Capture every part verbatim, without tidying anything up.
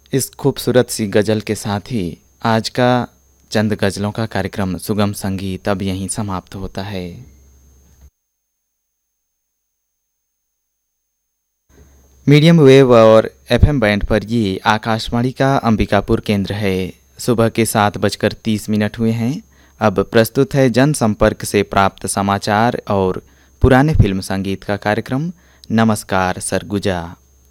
इस खूबसूरत सी गज़ल के साथ ही आज का चंद गज़लों का कार्यक्रम सुगम संगीत अब यहीं समाप्त होता है। मीडियम वेव और एफएम बैंड पर ये आकाशवाणी का अंबिकापुर केंद्र है। सुबह के सात बजकर तीस मिनट हुए हैं। अब प्रस्तुत है जनसंपर्क से प्राप्त समाचार और पुराने फिल्म संगीत का कार्यक्रम नमस्कार सरगुजा।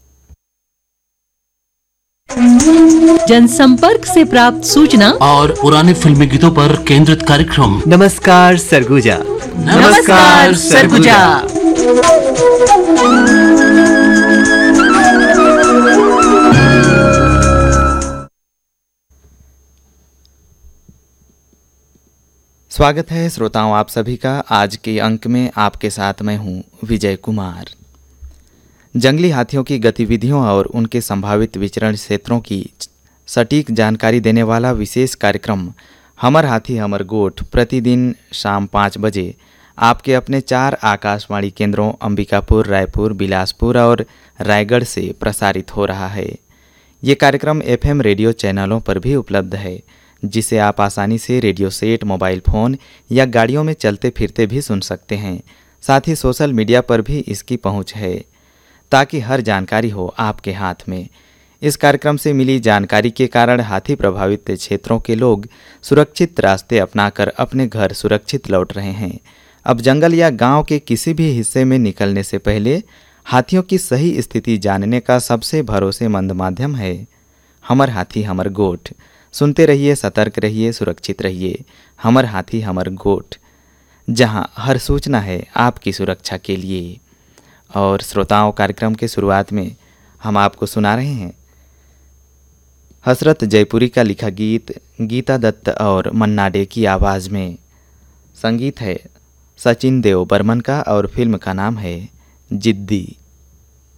जनसंपर्क से प्राप्त सूचना और पुराने फिल्मी गीतों पर केंद्रित कार्यक्रम नमस्कार सरगुजा। नमस्कार सरगुजा। स्वागत है श्रोताओं आप सभी का। आज के अंक में आपके साथ मैं हूं विजय कुमार। जंगली हाथियों की गतिविधियों और उनके संभावित विचरण क्षेत्रों की सटीक जानकारी देने वाला विशेष कार्यक्रम हमर हाथी हमर गोठ प्रतिदिन शाम पाँच बजे आपके अपने चार आकाशवाणी केंद्रों अंबिकापुर, रायपुर, बिलासपुर और रायगढ़ से प्रसारित हो रहा है। ये कार्यक्रम एफएम रेडियो चैनलों पर भी उपलब्ध है, जिसे आप आसानी से रेडियो सेट, मोबाइल फ़ोन या गाड़ियों में चलते फिरते भी सुन सकते हैं। साथ ही सोशल मीडिया पर भी इसकी पहुंच है, ताकि हर जानकारी हो आपके हाथ में। इस कार्यक्रम से मिली जानकारी के कारण हाथी प्रभावित क्षेत्रों के लोग सुरक्षित रास्ते अपनाकर अपने घर सुरक्षित लौट रहे हैं। अब जंगल या गांव के किसी भी हिस्से में निकलने से पहले हाथियों की सही स्थिति जानने का सबसे भरोसेमंद माध्यम है हमर हाथी हमर गोठ। सुनते रहिए, सतर्क रहिए, सुरक्षित रहिए। हमर हाथी हमर गोठ, जहां हर सूचना है आपकी सुरक्षा के लिए। और श्रोताओं, कार्यक्रम के शुरुआत में हम आपको सुना रहे हैं हसरत जयपुरी का लिखा गीत गीता दत्त और मन्ना डे की आवाज़ में। संगीत है सचिन देव बर्मन का और फिल्म का नाम है जिद्दी।